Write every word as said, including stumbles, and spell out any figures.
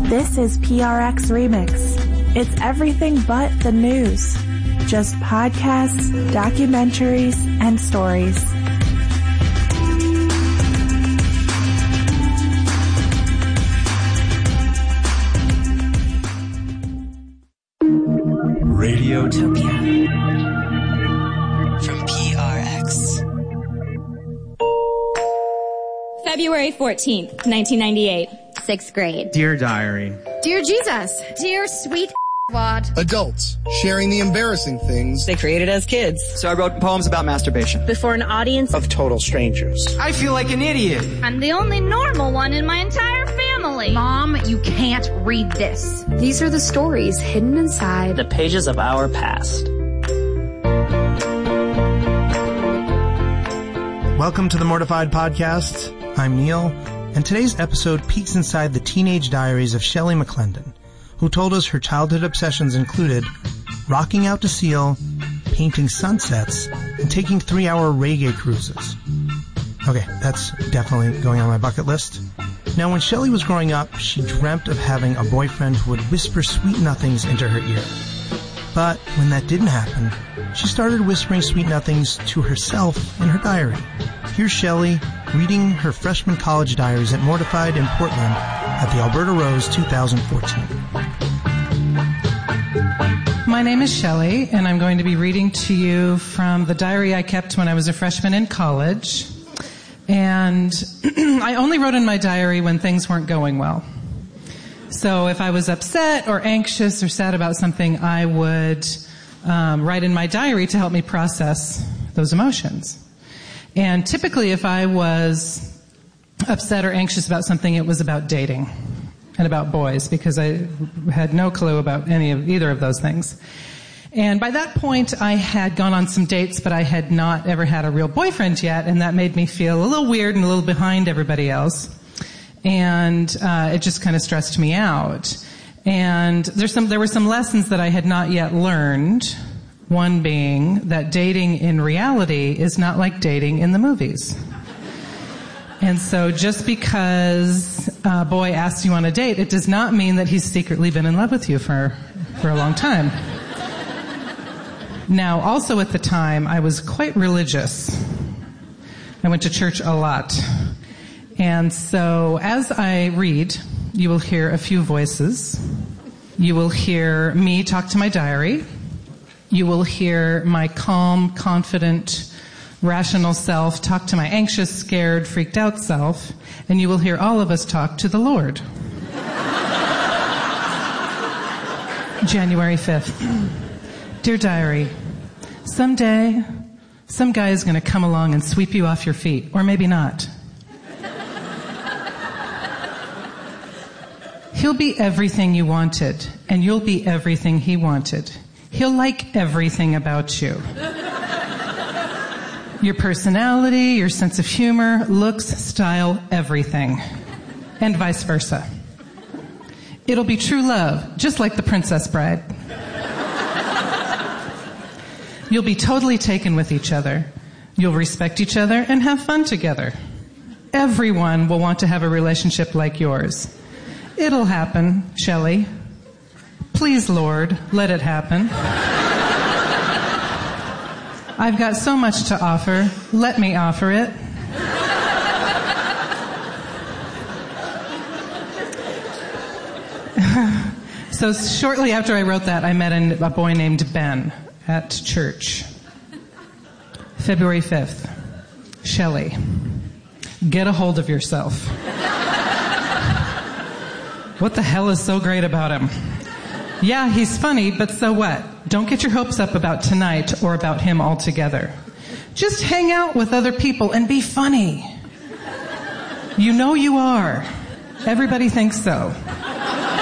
This is P R X Remix. It's everything but the news. Just podcasts, documentaries, and stories. Radiotopia from P R X. February fourteenth, nineteen ninety-eight. Sixth grade. Dear Diary. Dear Jesus. Dear sweet Wad. Adults sharing the embarrassing things they created as kids. So I wrote poems about masturbation. Before an audience of total strangers. I feel like an idiot. I'm the only normal one in my entire family. Mom, you can't read this. These are the stories hidden inside the pages of our past. Welcome to the Mortified Podcast. I'm Neil, and today's episode peeks inside the teenage diaries of Shelley McClendon, who told us her childhood obsessions included rocking out to Seal, painting sunsets, and taking three-hour reggae cruises. Okay, that's definitely going on my bucket list. Now, when Shelley was growing up, she dreamt of having a boyfriend who would whisper sweet nothings into her ear. But when that didn't happen, she started whispering sweet nothings to herself in her diary. Here's Shelley reading her freshman college diaries at Mortified in Portland at the Alberta Rose two thousand fourteen. My name is Shelley, and I'm going to be reading to you from the diary I kept when I was a freshman in college. And I only wrote in my diary when things weren't going well. So if I was upset or anxious or sad about something, I would um, write in my diary to help me process those emotions. And typically if I was upset or anxious about something, it was about dating and about boys, because I had no clue about any of either of those things. And by that point, I had gone on some dates, but I had not ever had a real boyfriend yet, and that made me feel a little weird and a little behind everybody else. And uh, it just kind of stressed me out. And there's some, there were some lessons that I had not yet learned. One being that dating in reality is not like dating in the movies. And so just because a boy asks you on a date, it does not mean that he's secretly been in love with you for, for a long time. Now, also at the time, I was quite religious. I went to church a lot. And so as I read, you will hear a few voices. You will hear me talk to my diary. You will hear my calm, confident, rational self talk to my anxious, scared, freaked out self. And you will hear all of us talk to the Lord. January fifth. Dear Diary, someday, some guy is going to come along and sweep you off your feet. Or maybe not. He'll be everything you wanted, and you'll be everything he wanted. He'll like everything about you. Your personality, your sense of humor, looks, style, everything. And vice versa. It'll be true love, just like The Princess Bride. You'll be totally taken with each other. You'll respect each other and have fun together. Everyone will want to have a relationship like yours. It'll happen, Shelley. Please, Lord, let it happen. I've got so much to offer. Let me offer it. So shortly after I wrote that, I met a boy named Ben at church. February fifth. Shelley, get a hold of yourself. What the hell is so great about him? Yeah, he's funny, but so what? Don't get your hopes up about tonight or about him altogether. Just hang out with other people and be funny. You know you are. Everybody thinks so.